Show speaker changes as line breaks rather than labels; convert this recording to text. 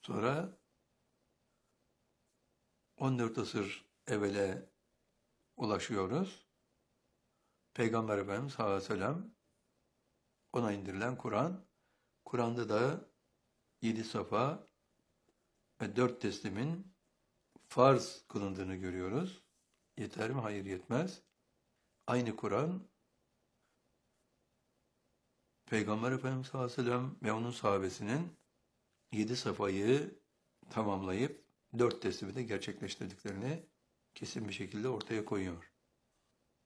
Sonra 14 asır evvele ulaşıyoruz. Peygamber Efendimiz sallallahu aleyhi ve sellem, ona indirilen Kur'an. Kur'an'da da 7 safa ve 4 teslimin farz kılındığını görüyoruz. Yeter mi? Hayır, yetmez. Aynı Kur'an, Peygamber Efendimiz sallallahu aleyhi ve sellem ve onun sahabesinin 7 safayı tamamlayıp 4 teslimi de gerçekleştirdiklerini kesin bir şekilde ortaya koyuyor.